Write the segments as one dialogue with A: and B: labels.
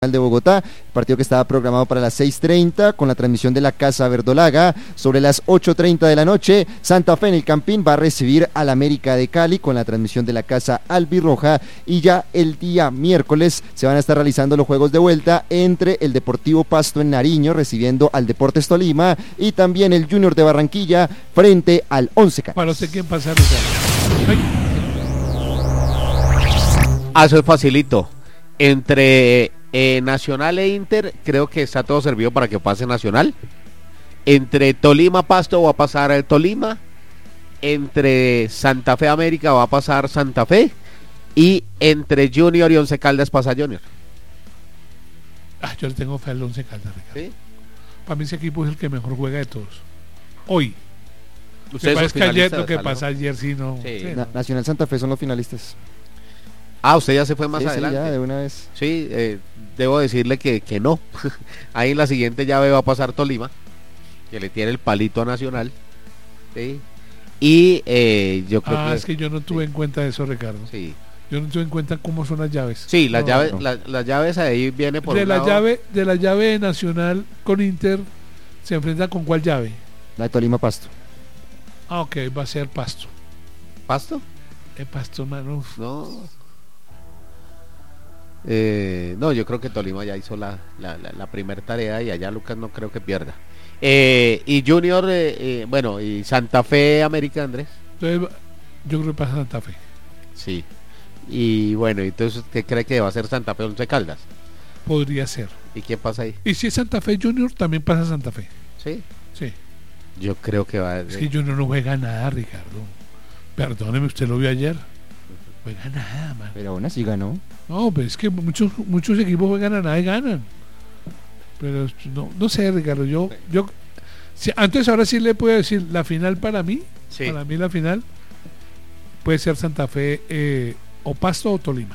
A: de Bogotá, partido que estaba programado para las 6:30 con la transmisión de la Casa Verdolaga. Sobre las 8:30 de la noche, Santa Fe en el Campín va a recibir al América de Cali con la transmisión de la Casa Albirroja, y ya el día miércoles se van a estar realizando los juegos de vuelta entre el Deportivo Pasto en Nariño recibiendo al Deportes Tolima, y también el Junior de Barranquilla frente al Once Caldas.
B: Para usted, ¿quién pasa?
C: Eso es facilito. Entre Nacional e Inter, creo que está todo servido para que pase Nacional. Entre Tolima Pasto va a pasar el Tolima. Entre Santa Fe América va a pasar Santa Fe. Y entre Junior y Once Caldas pasa Junior.
B: Yo le tengo fe al Once Caldas, Ricardo.
C: ¿Sí?
B: Para mí ese equipo es el que mejor juega de todos. Hoy.
C: Ustedes
B: Lo
C: son
B: que ayer,
C: finalistas,
B: lo que
C: ¿no?
B: pasa ayer, sí, no.
C: Sí.
B: Sí, no.
A: Nacional Santa Fe son los finalistas.
C: Usted ya se fue más adelante.
A: Sí, ya de una vez.
C: Sí, debo decirle que no. Ahí en la siguiente llave va a pasar Tolima, que le tiene el palito a Nacional. ¿Sí? Y yo creo que...
B: Es que yo no tuve en cuenta eso, Ricardo.
C: Sí.
B: Yo no tuve en cuenta cómo son las llaves.
C: Sí, las
B: No,
C: llaves,
B: no.
C: las llaves ahí viene por
B: De
C: un
B: la
C: lado.
B: llave de Nacional con Inter, ¿se enfrenta con cuál llave?
A: La de Tolima Pasto.
B: Ok, va a ser Pasto.
C: ¿Pasto?
B: Pasto, mano.
C: No, yo creo que Tolima ya hizo la primera tarea y allá Lucas no creo que pierda. Y Junior, y Santa Fe América, Andrés.
B: Entonces, yo creo que pasa Santa Fe.
C: Sí. Y bueno, entonces, ¿qué cree que va a ser Santa Fe Once Caldas?
B: Podría ser.
C: ¿Y quién pasa ahí?
B: Y si es Santa Fe Junior, también pasa Santa Fe.
C: Sí.
B: Sí.
C: Yo creo que va.
B: Es que Junior no juega nada, Ricardo. Perdóneme, usted lo vio ayer. Juega nada, man.
A: Pero aún así ganó.
B: No, pero es que muchos equipos juegan a nada y ganan. Pero no sé, Ricardo. Entonces ahora sí le puedo decir, la final para mí,
C: Sí.
B: para mí la final puede ser Santa Fe o Pasto o Tolima.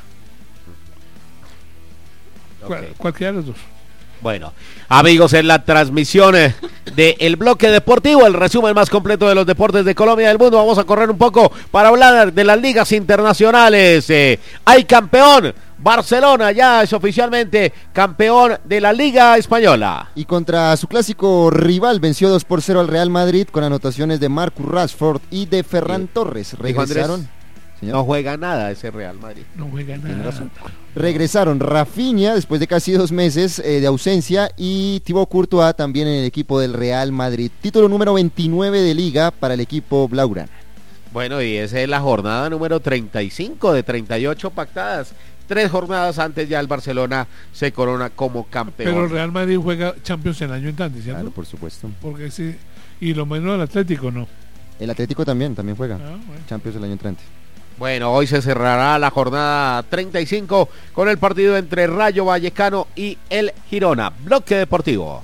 C: Okay.
B: Cualquiera de los dos.
C: Bueno, amigos, en la transmisión de El Bloque Deportivo, el resumen más completo de los deportes de Colombia y del mundo, vamos a correr un poco para hablar de las ligas internacionales. Hay campeón, Barcelona ya es oficialmente campeón de la Liga Española.
A: Y contra su clásico rival venció 2-0 al Real Madrid con anotaciones de Marcus Rashford y de Ferran Torres. Regresaron.
C: No juega nada ese Real Madrid.
B: No juega nada.
A: Regresaron Rafinha después de casi 2 meses de ausencia, y Thibaut Courtois también en el equipo del Real Madrid. Título número 29 de Liga para el equipo blaugrana.
C: Bueno, y esa es la jornada número 35 de 38 pactadas. 3 jornadas antes ya el Barcelona se corona como campeón.
B: Pero el Real Madrid juega Champions el año entrante, ¿cierto?
A: Claro, por supuesto.
B: Porque sí. Y lo menos el Atlético no.
A: El Atlético también juega
B: Bueno.
A: Champions el año entrante.
C: Bueno, hoy se cerrará la jornada 35 con el partido entre Rayo Vallecano y el Girona. Bloque Deportivo.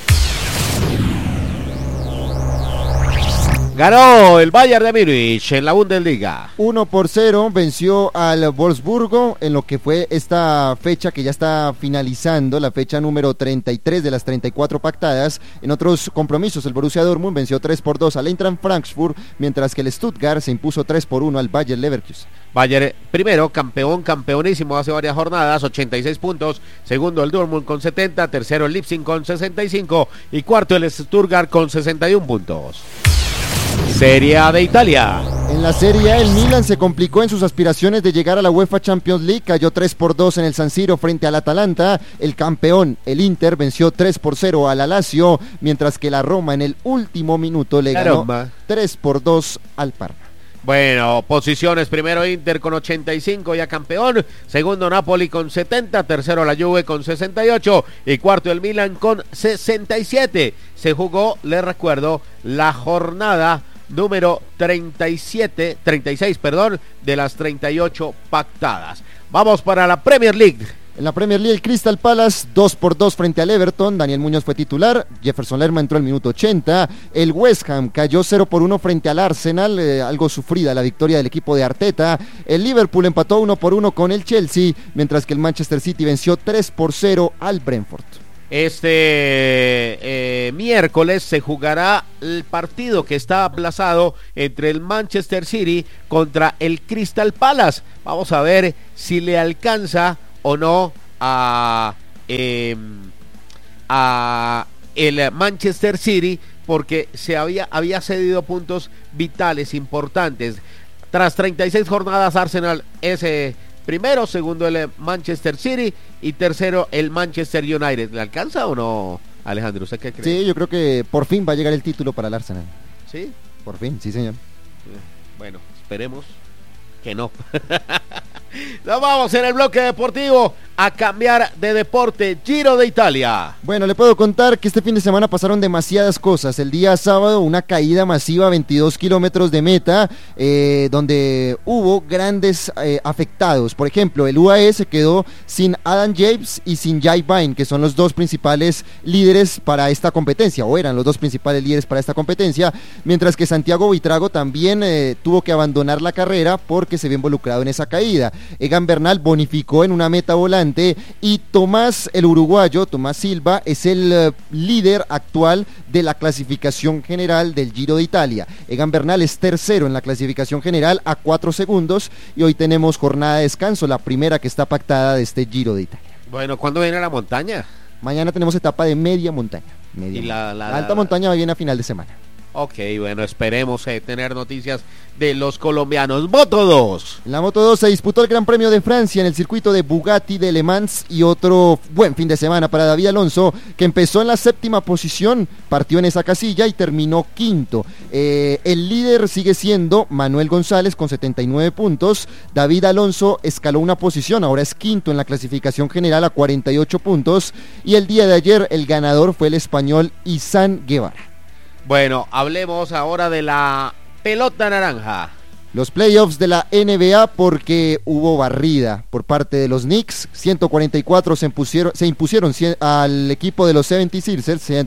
C: Ganó el Bayern de Múnich en la Bundesliga.
A: 1-0 venció al Wolfsburgo en lo que fue esta fecha que ya está finalizando, la fecha número 33 de las 34 pactadas. En otros compromisos, el Borussia Dortmund venció 3-2 al Eintracht Frankfurt, mientras que el Stuttgart se impuso 3-1 al Bayer Leverkusen.
C: Bayern primero, campeonísimo hace varias jornadas, 86 puntos. Segundo el Dortmund con 70, tercero el Leipzig con 65 y cuarto el Stuttgart con 61 puntos. Serie A de Italia.
A: En la Serie A, el Milan se complicó en sus aspiraciones de llegar a la UEFA Champions League, cayó 3-2 en el San Siro frente al Atalanta. El campeón, el Inter, venció 3-0 al Lazio, mientras que la Roma en el último minuto le ganó 3-2 al Parma.
C: Bueno, posiciones: primero Inter con 85, ya campeón. Segundo Napoli con 70, tercero la Juve con 68 y cuarto el Milan con 67. Se jugó, les recuerdo, la jornada número 36 de las 38 pactadas. Vamos para la Premier League.
A: En la Premier League, el Crystal Palace 2-2 frente al Everton. Daniel Muñoz fue titular, Jefferson Lerma entró al minuto 80. El West Ham cayó 0-1 frente al Arsenal, algo sufrida la victoria del equipo de Arteta. El Liverpool empató 1-1 con el Chelsea, mientras que el Manchester City venció 3-0 al Brentford.
C: Este miércoles se jugará el partido que está aplazado entre el Manchester City contra el Crystal Palace. Vamos a ver si le alcanza o no a a el Manchester City, porque había cedido puntos vitales, importantes. Tras 36 jornadas, Arsenal es primero, segundo el Manchester City y tercero el Manchester United. ¿Le alcanza o no, Alejandro? ¿Usted qué cree?
A: Sí, yo creo que por fin va a llegar el título para el Arsenal.
C: ¿Sí?
A: Por fin, sí, señor.
C: Bueno, esperemos que no. Nos vamos en el bloque deportivo a cambiar de deporte. Giro de Italia.
A: Bueno, le puedo contar que este fin de semana pasaron demasiadas cosas. El día sábado, una caída masiva a 22 kilómetros de meta, donde hubo grandes afectados. Por ejemplo, el UAE se quedó sin Adam Yates y sin Jai Vine, que son los dos principales líderes para esta competencia, o eran los dos principales líderes para esta competencia, mientras que Santiago Buitrago también tuvo que abandonar la carrera porque se vio involucrado en esa caída. Egan Bernal bonificó en una meta volante y Tomás, el uruguayo, Tomás Silva, es el líder actual de la clasificación general del Giro de Italia. Egan Bernal es tercero en la clasificación general a 4 segundos y hoy tenemos jornada de descanso, la primera que está pactada de este Giro de Italia.
C: Bueno, ¿cuándo viene la montaña?
A: Mañana tenemos etapa de media montaña.
C: Y
A: la alta montaña viene a final de semana.
C: Ok, bueno, esperemos tener noticias de los colombianos. Moto 2.
A: En la Moto 2 se disputó el Gran Premio de Francia en el circuito de Bugatti de Le Mans y otro buen fin de semana para David Alonso, que empezó en la 7ª posición, partió en esa casilla y terminó quinto. El líder sigue siendo Manuel González con 79 puntos. David Alonso escaló una posición, ahora es quinto en la clasificación general a 48 puntos. Y el día de ayer el ganador fue el español Izan Guevara.
C: Bueno, hablemos ahora de la pelota naranja.
A: Los playoffs de la NBA, porque hubo barrida por parte de los Knicks. 144 se impusieron al equipo de los 76ers,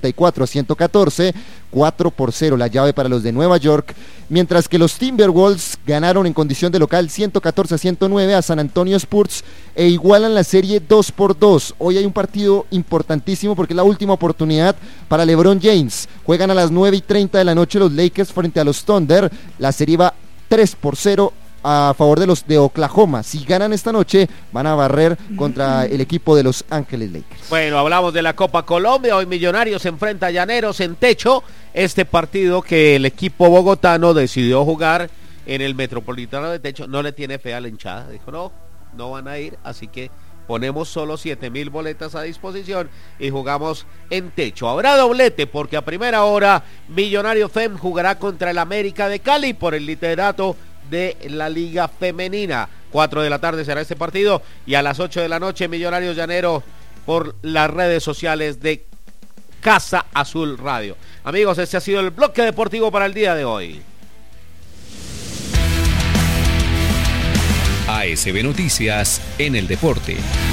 A: 144-114, 4-0 la llave para los de Nueva York, mientras que los Timberwolves ganaron en condición de local 114-109 a San Antonio Spurs e igualan la serie 2-2. Hoy hay un partido importantísimo porque es la última oportunidad para LeBron James. Juegan a las 9:30 de la noche los Lakers frente a los Thunder. La serie va 3-0 a favor de los de Oklahoma. Si ganan esta noche, van a barrer contra el equipo de Los Ángeles Lakers.
C: Bueno, hablamos de la Copa Colombia. Hoy Millonarios se enfrenta a Llaneros en Techo. Este partido que el equipo bogotano decidió jugar en el Metropolitano de Techo. No le tiene fe a la hinchada. Dijo, no van a ir, así que ponemos solo 7,000 boletas a disposición y jugamos en Techo. Habrá doblete porque a primera hora Millonario FEM jugará contra el América de Cali por el liderato de la Liga Femenina. 4 de la tarde será este partido y a las 8 de la noche Millonarios Llanero por las redes sociales de Casa Azul Radio. Amigos, este ha sido el bloque deportivo para el día de hoy.
D: ASB Noticias en el deporte.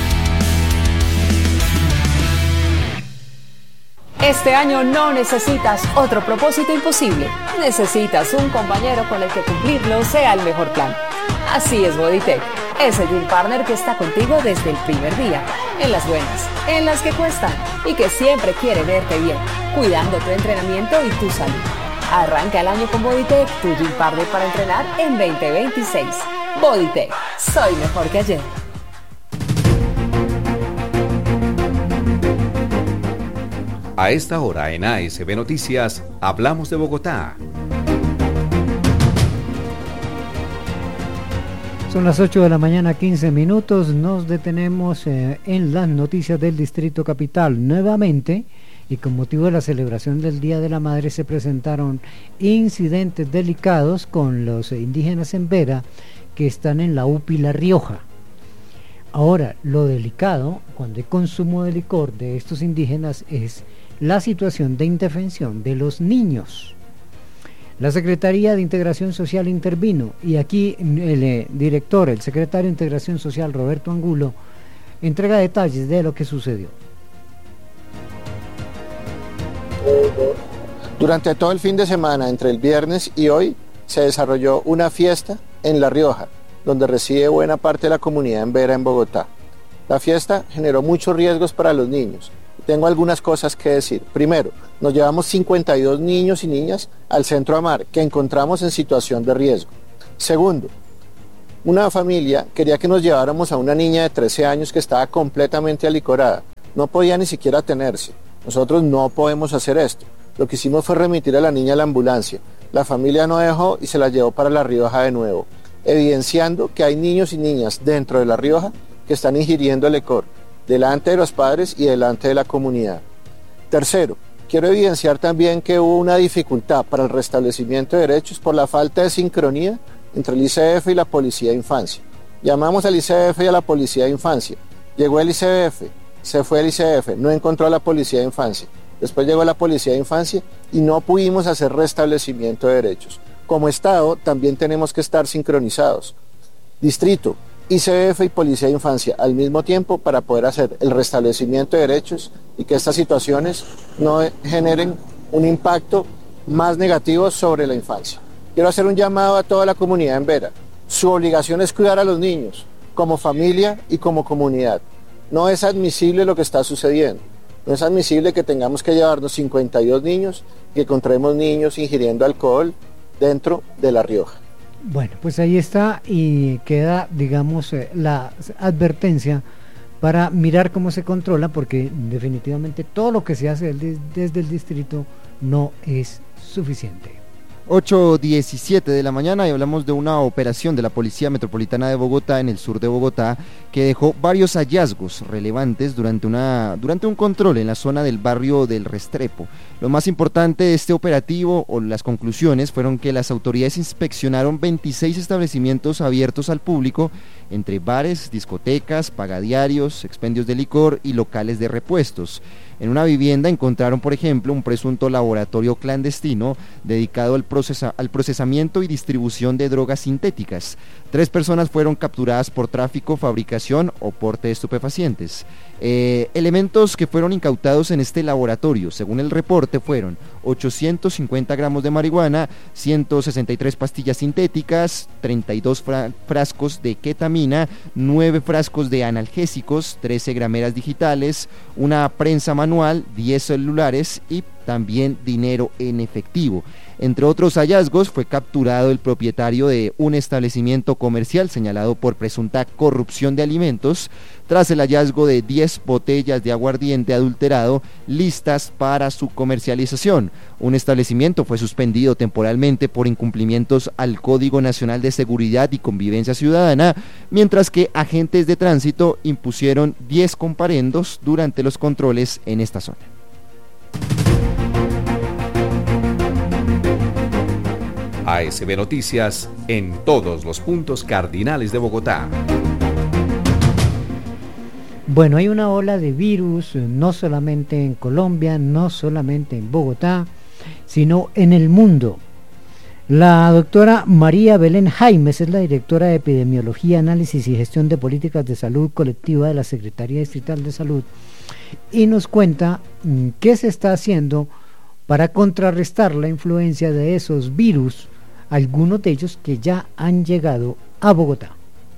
E: Este año no necesitas otro propósito imposible. Necesitas un compañero con el que cumplirlo sea el mejor plan. Así es Bodytech, ese gym partner que está contigo desde el primer día, en las buenas, en las que cuestan y que siempre quiere verte bien, cuidando tu entrenamiento y tu salud. Arranca el año con Bodytech, tu gym partner para entrenar en 2026. Bodytech, soy mejor que ayer.
D: A esta hora en ASB Noticias, hablamos de Bogotá.
F: Son las 8 de la mañana, 15 minutos. Nos detenemos en las noticias del Distrito Capital. Nuevamente, y con motivo de la celebración del Día de la Madre, se presentaron incidentes delicados con los indígenas en Vera que están en la UPI La Rioja. Ahora, lo delicado cuando hay consumo de licor de estos indígenas es la situación de indefensión de los niños. La Secretaría de Integración Social intervino y aquí el director, el secretario de Integración Social, Roberto Angulo, entrega detalles de lo que sucedió.
G: Durante todo el fin de semana, entre el viernes y hoy, se desarrolló una fiesta en La Rioja, donde reside buena parte de la comunidad en Vera, en Bogotá. La fiesta generó muchos riesgos para los niños. Tengo algunas cosas que decir. Primero, nos llevamos 52 niños y niñas al centro Amar, que encontramos en situación de riesgo. Segundo, Una familia quería que nos lleváramos a una niña de 13 años que estaba completamente alicorada. No podía ni siquiera atenerse. Nosotros no podemos hacer esto. Lo que hicimos fue remitir a la niña a la ambulancia. La familia no dejó y se la llevó para La Rioja de nuevo, evidenciando que hay niños y niñas dentro de La Rioja que están ingiriendo el licor, delante de los padres y delante de la comunidad. Tercero, quiero evidenciar también que hubo una dificultad para el restablecimiento de derechos por la falta de sincronía entre el ICBF y la Policía de Infancia. Llamamos al ICBF y a la Policía de Infancia. Llegó el ICBF, se fue el ICBF, no encontró a la Policía de Infancia. Después llegó la Policía de Infancia y no pudimos hacer restablecimiento de derechos. Como Estado también tenemos que estar sincronizados. Distrito, ICBF y Policía de Infancia al mismo tiempo para poder hacer el restablecimiento de derechos y que estas situaciones no generen un impacto más negativo sobre la infancia. Quiero hacer un llamado a toda la comunidad en Vera. Su obligación es cuidar a los niños, como familia y como comunidad. No es admisible lo que está sucediendo. No es admisible que tengamos que llevarnos 52 niños y que encontremos niños ingiriendo alcohol dentro de La Rioja.
F: Bueno, pues ahí está y queda, digamos, la advertencia para mirar cómo se controla, porque definitivamente todo lo que se hace desde el distrito no es suficiente.
A: 8:17 de la mañana y hablamos de una operación de la Policía Metropolitana de Bogotá en el sur de Bogotá que dejó varios hallazgos relevantes durante un control en la zona del barrio del Restrepo. Lo más importante de este operativo o las conclusiones fueron que las autoridades inspeccionaron 26 establecimientos abiertos al público entre bares, discotecas, pagadiarios, expendios de licor y locales de repuestos. En una vivienda encontraron, por ejemplo, un presunto laboratorio clandestino dedicado al procesamiento y distribución de drogas sintéticas. 3 personas fueron capturadas por tráfico, fabricación o porte de estupefacientes. Elementos que fueron incautados en este laboratorio, según el reporte, fueron 850 gramos de marihuana, 163 pastillas sintéticas, 32 frascos de ketamina, 9 frascos de analgésicos, 13 grameras digitales, una prensa manual, 10 celulares y también dinero en efectivo. Entre otros hallazgos, fue capturado el propietario de un establecimiento comercial señalado por presunta corrupción de alimentos, tras el hallazgo de 10 botellas de aguardiente adulterado listas para su comercialización. Un establecimiento fue suspendido temporalmente por incumplimientos al Código Nacional de Seguridad y Convivencia Ciudadana, mientras que agentes de tránsito impusieron 10 comparendos durante los controles en esta zona.
D: ASB Noticias en todos los puntos cardinales de Bogotá.
F: Bueno, hay una ola de virus, no solamente en Colombia, no solamente en Bogotá, sino en el mundo. La doctora María Belén Jaimes es la directora de Epidemiología, Análisis y Gestión de Políticas de Salud Colectiva de la Secretaría Distrital de Salud y nos cuenta qué se está haciendo para contrarrestar la influencia de esos virus, algunos de ellos que ya han llegado a Bogotá.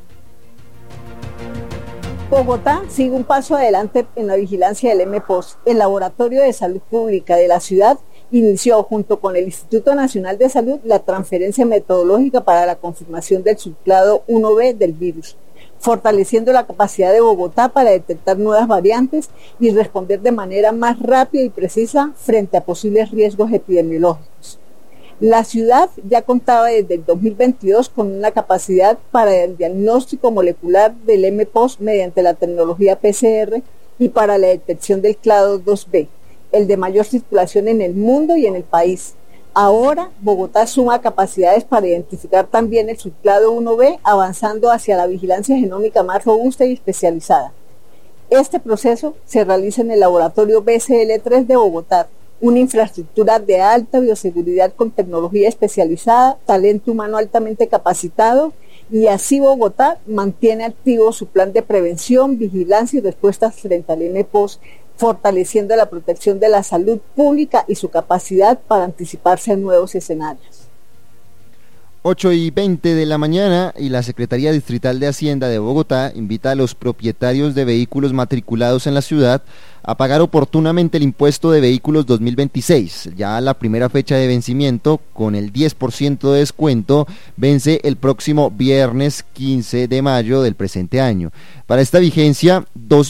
H: Bogotá sigue un paso adelante en la vigilancia del MPOS. El Laboratorio de Salud Pública de la ciudad inició junto con el Instituto Nacional de Salud la transferencia metodológica para la confirmación del subclado 1B del virus, fortaleciendo la capacidad de Bogotá para detectar nuevas variantes y responder de manera más rápida y precisa frente a posibles riesgos epidemiológicos. La ciudad ya contaba desde el 2022 con una capacidad para el diagnóstico molecular del MPOS mediante la tecnología PCR y para la detección del clado 2B, el de mayor circulación en el mundo y en el país. Ahora, Bogotá suma capacidades para identificar también el subclado 1B, avanzando hacia la vigilancia genómica más robusta y especializada. Este proceso se realiza en el laboratorio BCL3 de Bogotá, una infraestructura de alta bioseguridad con tecnología especializada, talento humano altamente capacitado, y así Bogotá mantiene activo su plan de prevención, vigilancia y respuestas frente al MPOS, fortaleciendo la protección de la salud pública y su capacidad para anticiparse a nuevos escenarios.
A: 8:20 de la mañana y la Secretaría Distrital de Hacienda de Bogotá invita a los propietarios de vehículos matriculados en la ciudad a pagar oportunamente el impuesto de vehículos 2026. Ya la primera fecha de vencimiento, con el 10% de descuento, vence el próximo viernes 15 de mayo del presente año. Para esta vigencia,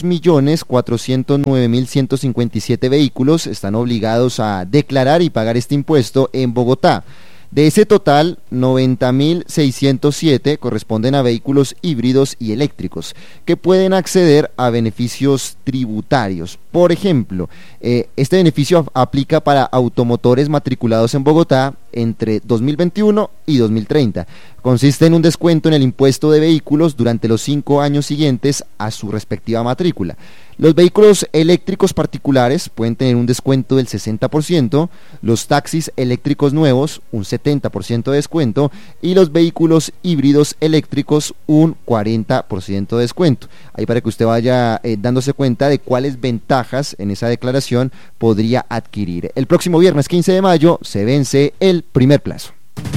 A: 2.409.157 vehículos están obligados a declarar y pagar este impuesto en Bogotá. De ese total, 90.607 corresponden a vehículos híbridos y eléctricos, que pueden acceder a beneficios tributarios. Por ejemplo, este beneficio aplica para automotores matriculados en Bogotá entre 2021 y 2030. Consiste en un descuento en el impuesto de vehículos durante los 5 años siguientes a su respectiva matrícula. Los vehículos eléctricos particulares pueden tener un descuento del 60%, los taxis eléctricos nuevos un 70% de descuento y los vehículos híbridos eléctricos un 40% de descuento. Ahí para que usted vaya dándose cuenta de cuáles ventajas en esa declaración podría adquirir. El próximo viernes 15 de mayo se vence el primer plazo.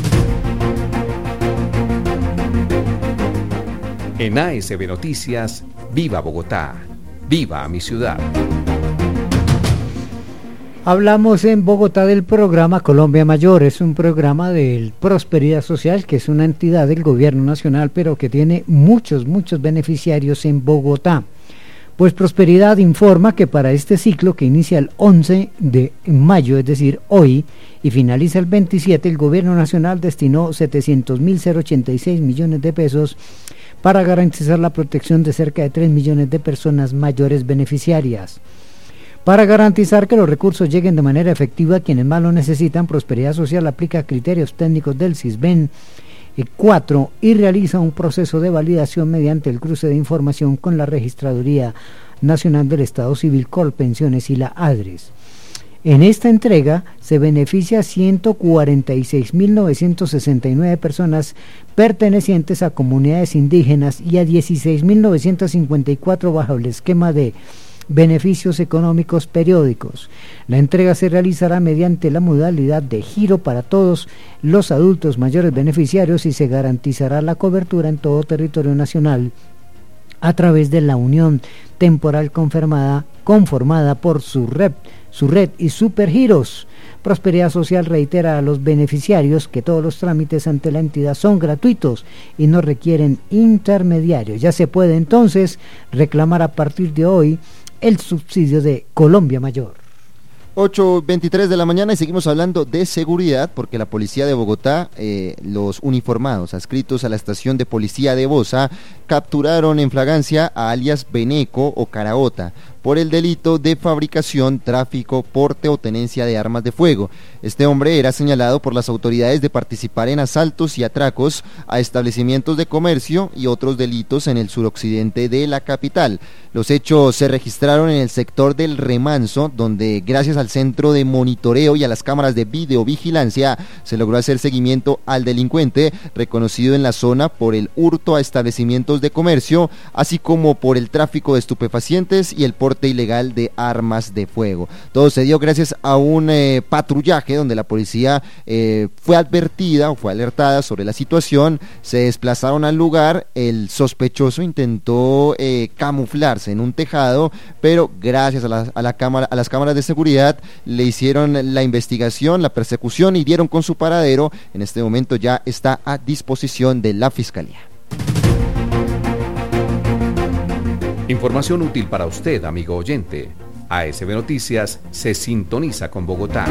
D: En ASB Noticias, Viva Bogotá, viva mi ciudad.
F: Hablamos en Bogotá del programa Colombia Mayor. Es un programa de Prosperidad Social, que es una entidad del gobierno nacional, pero que tiene muchos beneficiarios en Bogotá. Pues Prosperidad informa que para este ciclo, que inicia el 11 de mayo, es decir, hoy, y finaliza el 27, el gobierno nacional destinó 700.086 millones de pesos para garantizar la protección de cerca de 3 millones de personas mayores beneficiarias. Para garantizar que los recursos lleguen de manera efectiva a quienes más lo necesitan, Prosperidad Social aplica criterios técnicos del CISBEN 4 y realiza un proceso de validación mediante el cruce de información con la Registraduría Nacional del Estado Civil, Colpensiones y la ADRES. En esta entrega se beneficia a 146.969 personas pertenecientes a comunidades indígenas y a 16.954 bajo el esquema de beneficios económicos periódicos. La entrega se realizará mediante la modalidad de giro para todos los adultos mayores beneficiarios y se garantizará la cobertura en todo territorio nacional a través de la unión temporal conformada por su red y Supergiros. Prosperidad Social reitera a los beneficiarios que todos los trámites ante la entidad son gratuitos y no requieren intermediarios. Ya se puede entonces reclamar a partir de hoy el subsidio de Colombia Mayor.
A: 8:23 de la mañana y seguimos hablando de seguridad porque la policía de Bogotá, los uniformados adscritos a la estación de policía de Bosa, capturaron en flagrancia a alias Beneco o Caraota por el delito de fabricación, tráfico, porte o tenencia de armas de fuego. Este hombre era señalado por las autoridades de participar en asaltos y atracos a establecimientos de comercio y otros delitos en el suroccidente de la capital. Los hechos se registraron en el sector del Remanso, donde gracias al centro de monitoreo y a las cámaras de videovigilancia se logró hacer seguimiento al delincuente, reconocido en la zona por el hurto a establecimientos de comercio, así como por el tráfico de estupefacientes y el porte ilegal de armas de fuego. Todo se dio gracias a un patrullaje donde la policía fue advertida o fue alertada sobre la situación. Se desplazaron al lugar. El sospechoso intentó camuflarse en un tejado, pero gracias a las cámaras de seguridad le hicieron la investigación, la persecución y dieron con su paradero. En este momento ya está a disposición de la Fiscalía.
D: Información útil para usted, amigo oyente. ASB Noticias se sintoniza con Bogotá.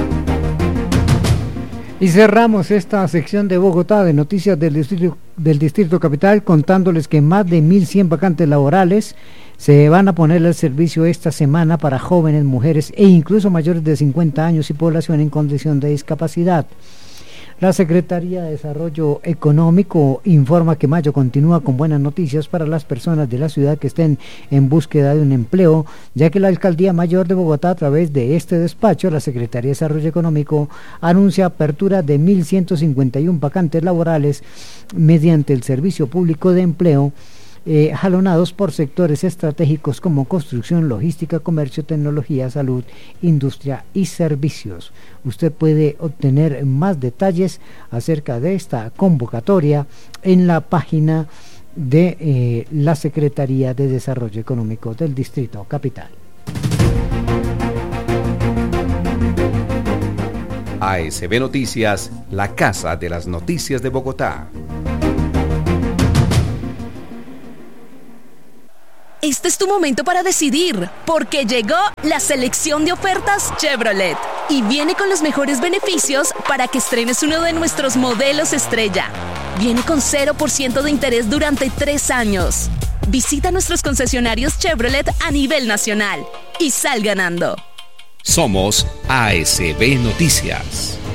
F: Y cerramos esta sección de Bogotá de noticias del Distrito Capital contándoles que más de 1.100 vacantes laborales se van a poner al servicio esta semana para jóvenes, mujeres e incluso mayores de 50 años y población en condición de discapacidad. La Secretaría de Desarrollo Económico informa que mayo continúa con buenas noticias para las personas de la ciudad que estén en búsqueda de un empleo, ya que la Alcaldía Mayor de Bogotá, a través de este despacho, la Secretaría de Desarrollo Económico, anuncia apertura de 1.151 vacantes laborales mediante el Servicio Público de Empleo jalonados por sectores estratégicos como construcción, logística, comercio, tecnología, salud, industria y servicios. Usted puede obtener más detalles acerca de esta convocatoria en la página de la Secretaría de Desarrollo Económico del Distrito Capital.
D: ASB Noticias, la casa de las noticias de Bogotá.
I: Este es tu momento para decidir, porque llegó la selección de ofertas Chevrolet y viene con los mejores beneficios para que estrenes uno de nuestros modelos estrella. Viene con 0% de interés durante 3 años. Visita nuestros concesionarios Chevrolet a nivel nacional y sal ganando.
D: Somos ASB Noticias.